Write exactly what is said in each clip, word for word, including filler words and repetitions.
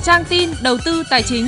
trang tin đầu tư tài chính.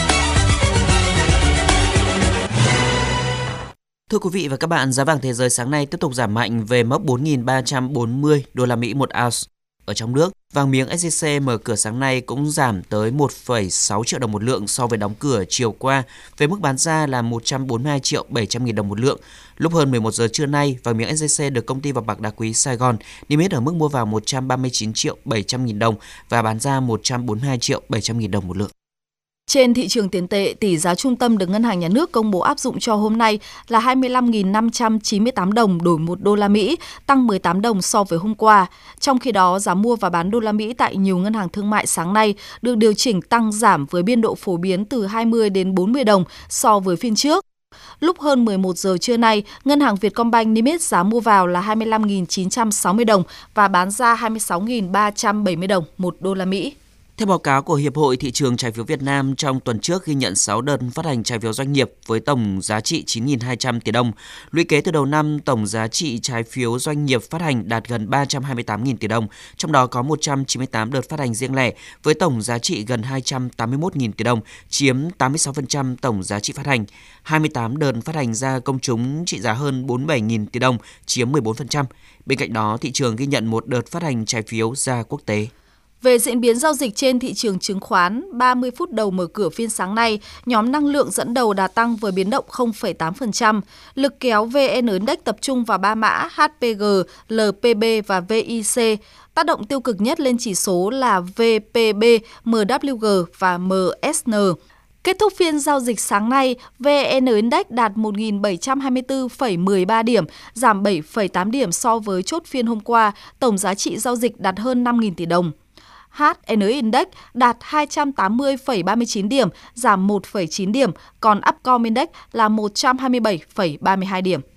Thưa quý vị và các bạn, giá vàng thế giới sáng nay tiếp tục giảm mạnh về mốc bốn nghìn ba trăm bốn mươi đô la Mỹ một ounce. Ở trong nước, vàng miếng ét gi xê mở cửa sáng nay cũng giảm tới một phẩy sáu triệu đồng một lượng so với đóng cửa chiều qua, với mức bán ra là một trăm bốn mươi hai triệu bảy trăm nghìn đồng một lượng. Lúc hơn mười một giờ trưa nay, vàng miếng ét gi xê được công ty vàng bạc đá quý Sài Gòn niêm yết ở mức mua vào một trăm ba mươi chín triệu bảy trăm nghìn đồng và bán ra một trăm bốn mươi hai triệu bảy trăm nghìn đồng một lượng. Trên thị trường tiền tệ, tỷ giá trung tâm được Ngân hàng Nhà nước công bố áp dụng cho hôm nay là hai mươi lăm nghìn năm trăm chín mươi tám đồng đổi một đô la Mỹ, tăng mười tám đồng so với hôm qua. Trong khi đó, giá mua và bán đô la Mỹ tại nhiều ngân hàng thương mại sáng nay được điều chỉnh tăng giảm với biên độ phổ biến từ hai mươi đến bốn mươi đồng so với phiên trước. Lúc hơn mười một giờ trưa nay, Ngân hàng Vietcombank niêm yết giá mua vào là hai mươi lăm nghìn chín trăm sáu mươi đồng và bán ra hai mươi sáu nghìn ba trăm bảy mươi đồng một đô la Mỹ. Theo báo cáo của Hiệp hội Thị trường Trái phiếu Việt Nam, trong tuần trước ghi nhận sáu đợt phát hành trái phiếu doanh nghiệp với tổng giá trị chín nghìn hai trăm tỷ đồng. Lũy kế từ đầu năm, tổng giá trị trái phiếu doanh nghiệp phát hành đạt gần ba trăm hai mươi tám nghìn tỷ đồng, trong đó có một trăm chín mươi tám đợt phát hành riêng lẻ với tổng giá trị gần hai trăm tám mươi mốt nghìn tỷ đồng, chiếm tám mươi sáu phần trăm tổng giá trị phát hành. hai mươi tám đợt phát hành ra công chúng trị giá hơn bốn mươi bảy nghìn tỷ đồng, chiếm mười bốn phần trăm. Bên cạnh đó, thị trường ghi nhận một đợt phát hành trái phiếu ra quốc tế. Về diễn biến giao dịch trên thị trường chứng khoán, ba mươi phút đầu mở cửa phiên sáng nay, nhóm năng lượng dẫn đầu đà tăng với biến động không phẩy tám phần trăm. Lực kéo vê en Index tập trung vào ba mã hát pê giê, lờ pê bê và vê i xê. Tác động tiêu cực nhất lên chỉ số là vê pê bê, em vê giê và em ét en. Kết thúc phiên giao dịch sáng nay, vê en Index đạt một nghìn bảy trăm hai mươi tư phẩy mười ba điểm, giảm bảy phẩy tám điểm so với chốt phiên hôm qua, tổng giá trị giao dịch đạt hơn năm nghìn tỷ đồng. hát en Index đạt hai trăm tám mươi phẩy ba mươi chín điểm, giảm một phẩy chín điểm, còn Upcom Index là một trăm hai mươi bảy phẩy ba mươi hai điểm.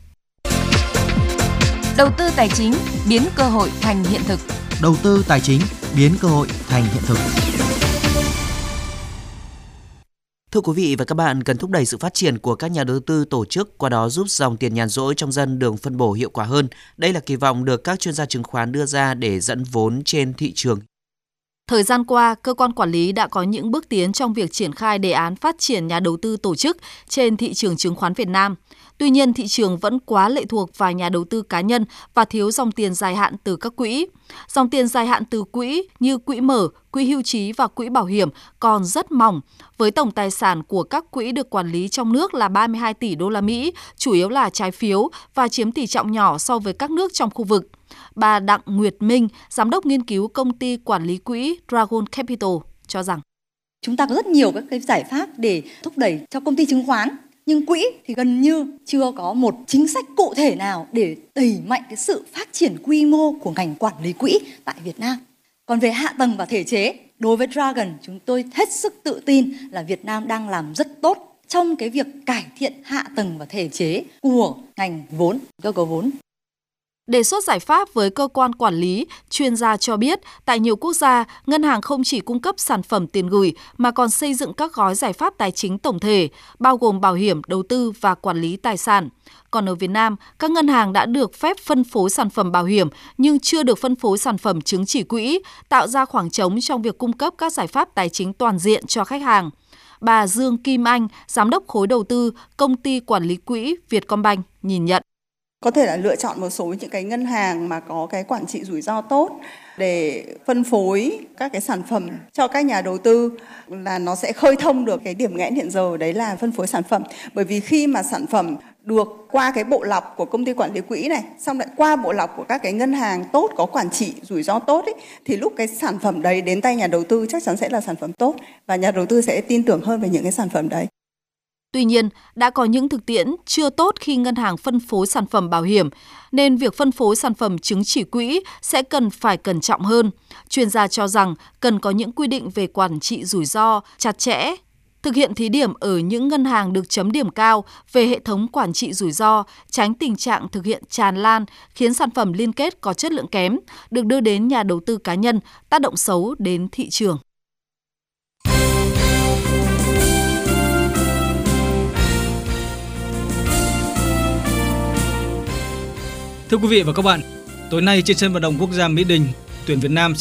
Đầu tư tài chính biến cơ hội thành hiện thực. Đầu tư tài chính biến cơ hội thành hiện thực. Thưa quý vị và các bạn, cần thúc đẩy sự phát triển của các nhà đầu tư tổ chức, qua đó giúp dòng tiền nhàn rỗi trong dân được phân bổ hiệu quả hơn. Đây là kỳ vọng được các chuyên gia chứng khoán đưa ra để dẫn vốn trên thị trường. Thời gian qua, cơ quan quản lý đã có những bước tiến trong việc triển khai đề án phát triển nhà đầu tư tổ chức trên thị trường chứng khoán Việt Nam. Tuy nhiên, thị trường vẫn quá lệ thuộc vào nhà đầu tư cá nhân và thiếu dòng tiền dài hạn từ các quỹ. Dòng tiền dài hạn từ quỹ như quỹ mở, quỹ hưu trí và quỹ bảo hiểm còn rất mỏng, với tổng tài sản của các quỹ được quản lý trong nước là ba mươi hai tỷ đô la Mỹ, chủ yếu là trái phiếu và chiếm tỷ trọng nhỏ so với các nước trong khu vực. Bà Đặng Nguyệt Minh, giám đốc nghiên cứu công ty quản lý quỹ Dragon Capital cho rằng chúng ta có rất nhiều các cái giải pháp để thúc đẩy cho công ty chứng khoán, nhưng quỹ thì gần như chưa có một chính sách cụ thể nào để đẩy mạnh cái sự phát triển quy mô của ngành quản lý quỹ tại Việt Nam. Còn về hạ tầng và thể chế, đối với Dragon, chúng tôi hết sức tự tin là Việt Nam đang làm rất tốt trong cái việc cải thiện hạ tầng và thể chế của ngành vốn, cơ cấu vốn. Đề xuất giải pháp với cơ quan quản lý, chuyên gia cho biết, tại nhiều quốc gia, ngân hàng không chỉ cung cấp sản phẩm tiền gửi mà còn xây dựng các gói giải pháp tài chính tổng thể, bao gồm bảo hiểm, đầu tư và quản lý tài sản. Còn ở Việt Nam, các ngân hàng đã được phép phân phối sản phẩm bảo hiểm nhưng chưa được phân phối sản phẩm chứng chỉ quỹ, tạo ra khoảng trống trong việc cung cấp các giải pháp tài chính toàn diện cho khách hàng. Bà Dương Kim Anh, giám đốc khối đầu tư, công ty quản lý quỹ Vietcombank nhìn nhận. Có thể là lựa chọn một số những cái ngân hàng mà có cái quản trị rủi ro tốt để phân phối các cái sản phẩm cho các nhà đầu tư, là nó sẽ khơi thông được cái điểm nghẽn hiện giờ, đấy là phân phối sản phẩm. Bởi vì khi mà sản phẩm được qua cái bộ lọc của công ty quản lý quỹ này, xong lại qua bộ lọc của các cái ngân hàng tốt, có quản trị rủi ro tốt ấy, thì lúc cái sản phẩm đấy đến tay nhà đầu tư chắc chắn sẽ là sản phẩm tốt và nhà đầu tư sẽ tin tưởng hơn về những cái sản phẩm đấy. Tuy nhiên, đã có những thực tiễn chưa tốt khi ngân hàng phân phối sản phẩm bảo hiểm, nên việc phân phối sản phẩm chứng chỉ quỹ sẽ cần phải cẩn trọng hơn. Chuyên gia cho rằng cần có những quy định về quản trị rủi ro chặt chẽ, thực hiện thí điểm ở những ngân hàng được chấm điểm cao về hệ thống quản trị rủi ro, tránh tình trạng thực hiện tràn lan, khiến sản phẩm liên kết có chất lượng kém, được đưa đến nhà đầu tư cá nhân, tác động xấu đến thị trường. Thưa quý vị và các bạn, tối nay trên sân vận động quốc gia Mỹ Đình, tuyển Việt Nam sẽ